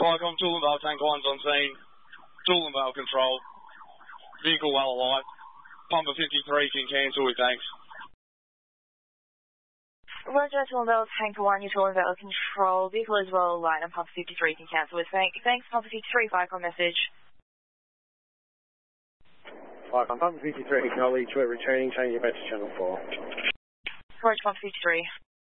Vicom, Toowoomba, Tank 1's on scene. Toowoomba control. Vehicle well alive. Pumper 53 can cancel with thanks. Roger, Toowoomba, Tank 1, you're Toowoomba control. Vehicle is well alive and Pumper 53 can cancel with thanks. Thanks, Pumper 53, Vicom message. Vicom, Pumper 53, acknowledge, we're returning, change your back to channel 4. Roger, Pumper 53.